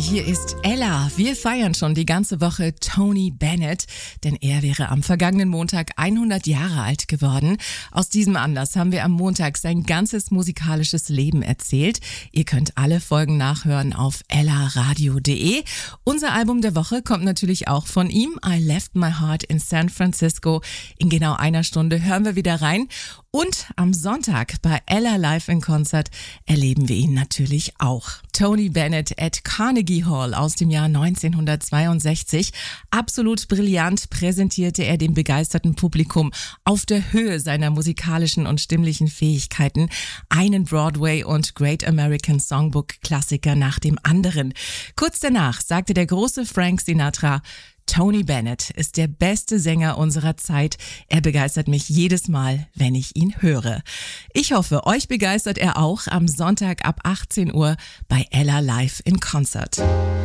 hier ist Ella. Wir feiern schon die ganze Woche Tony Bennett, denn er wäre am vergangenen Montag 100 Jahre alt geworden. Aus diesem Anlass haben wir am Montag sein ganzes musikalisches Leben erzählt. Ihr könnt alle Folgen nachhören auf ellaradio.de. Unser Album der Woche kommt natürlich auch von ihm, I Left My Heart in San Francisco. In genau einer Stunde hören wir wieder rein. Und am Sonntag bei Ella Live in Concert erleben wir ihn natürlich auch. Tony Bennett at Carnegie Hall aus dem Jahr 1962. Absolut brillant präsentierte er dem begeisterten Publikum auf der Höhe seiner musikalischen und stimmlichen Fähigkeiten einen Broadway- und Great American Songbook-Klassiker nach dem anderen. Kurz danach sagte der große Frank Sinatra: Tony Bennett ist der beste Sänger unserer Zeit. Er begeistert mich jedes Mal, wenn ich ihn höre. Ich hoffe, euch begeistert er auch am Sonntag ab 18 Uhr bei Ella Live in Concert.